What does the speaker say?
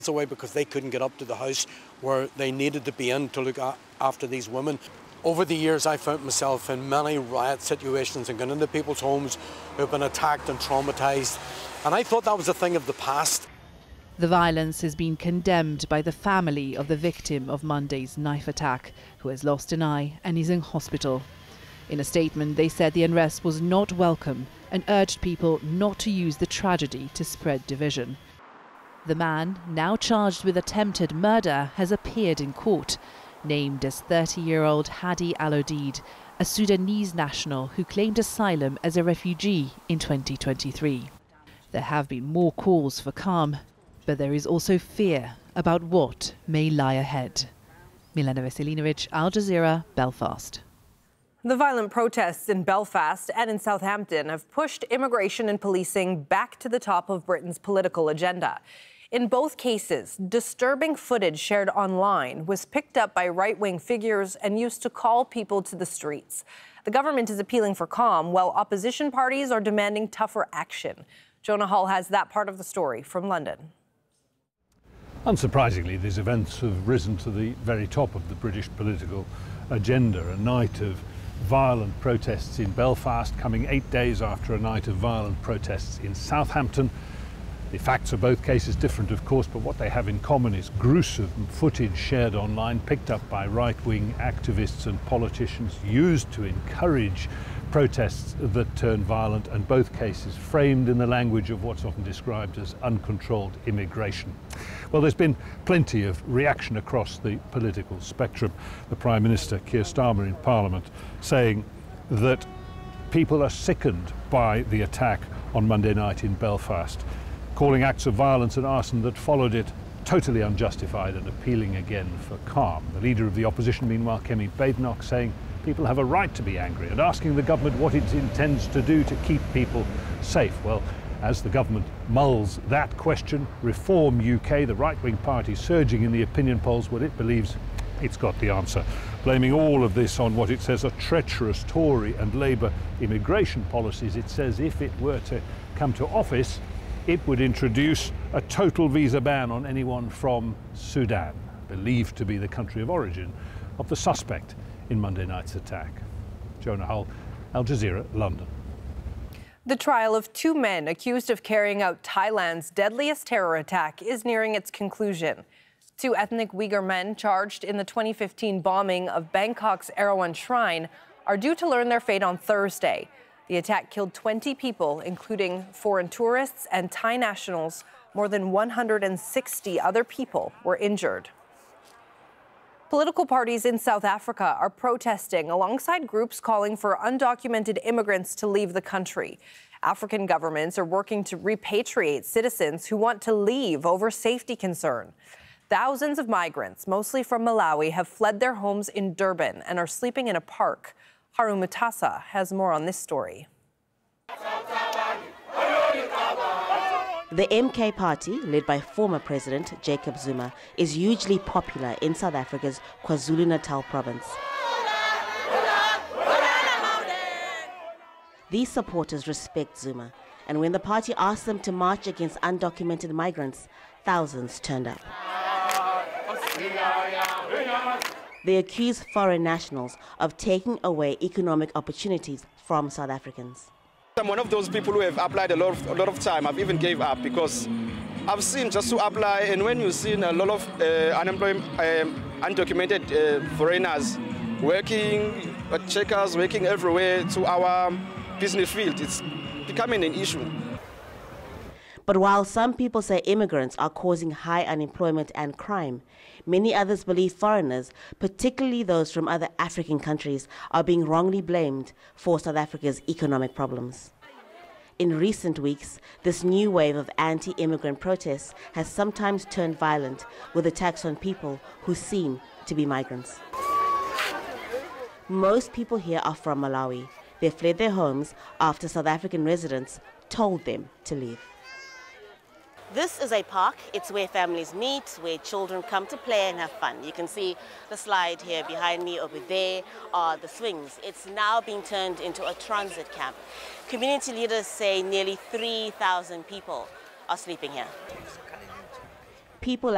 away because they couldn't get up to the house where they needed to be in to look after these women. Over the years, I found myself in many riot situations and gone into people's homes who have been attacked and traumatised, and I thought that was a thing of the past. The violence has been condemned by the family of the victim of Monday's knife attack, who has lost an eye and is in hospital. In a statement, they said the unrest was not welcome and urged people not to use the tragedy to spread division. The man, now charged with attempted murder, has appeared in court, named as 30-year-old Hadi Al-Odeid, a Sudanese national who claimed asylum as a refugee in 2023. There have been more calls for calm, but there is also fear about what may lie ahead. Milena Veselinovic, Al Jazeera, Belfast. The violent protests in Belfast and in Southampton have pushed immigration and policing back to the top of Britain's political agenda. In both cases, disturbing footage shared online was picked up by right-wing figures and used to call people to the streets. The government is appealing for calm, while opposition parties are demanding tougher action. Jonah Hull has that part of the story from London. Unsurprisingly, these events have risen to the very top of the British political agenda. A night of violent protests in Belfast, coming 8 days after a night of violent protests in Southampton. The facts of both cases different, of course, but what they have in common is gruesome footage shared online, picked up by right-wing activists and politicians, used to encourage protests that turn violent, and both cases framed in the language of what's often described as uncontrolled immigration. Well, there's been plenty of reaction across the political spectrum. The Prime Minister, Keir Starmer, in Parliament, saying that people are sickened by the attack on Monday night in Belfast, calling acts of violence and arson that followed it totally unjustified, and appealing again for calm. The leader of the opposition, meanwhile, Kemi Badenoch, saying people have a right to be angry and asking the government what it intends to do to keep people safe. Well, as the government mulls that question, Reform UK, the right-wing party surging in the opinion polls, well, it believes it's got the answer, blaming all of this on what it says are treacherous Tory and Labour immigration policies. It says if it were to come to office, it would introduce a total visa ban on anyone from Sudan, believed to be the country of origin of the suspect in Monday night's attack. Jonah Hull, Al Jazeera, London. The trial of 2 men accused of carrying out Thailand's deadliest terror attack is nearing its conclusion. 2 ethnic Uyghur men charged in the 2015 bombing of Bangkok's Erawan Shrine are due to learn their fate on Thursday. The attack killed 20 people, including foreign tourists and Thai nationals. More than 160 other people were injured. Political parties in South Africa are protesting alongside groups calling for undocumented immigrants to leave the country. African governments are working to repatriate citizens who want to leave over safety concern. Thousands of migrants, mostly from Malawi, have fled their homes in Durban and are sleeping in a park. Haru Mutasa has more on this story. The MK party, led by former President Jacob Zuma, is hugely popular in South Africa's KwaZulu-Natal province. These supporters respect Zuma, and when the party asked them to march against undocumented migrants, thousands turned up. They accuse foreign nationals of taking away economic opportunities from South Africans. I'm one of those people who have applied a lot of time. I've even gave up because I've seen just to apply, and when you've seen a lot of undocumented foreigners working, checkers working everywhere to our business field, it's becoming an issue. But while some people say immigrants are causing high unemployment and crime, many others believe foreigners, particularly those from other African countries, are being wrongly blamed for South Africa's economic problems. In recent weeks, this new wave of anti-immigrant protests has sometimes turned violent, with attacks on people who seem to be migrants. Most people here are from Malawi. They fled their homes after South African residents told them to leave. This is a park. It's where families meet, where children come to play and have fun. You can see the slide here behind me. Over there are the swings. It's now being turned into a transit camp. Community leaders say nearly 3,000 people are sleeping here. People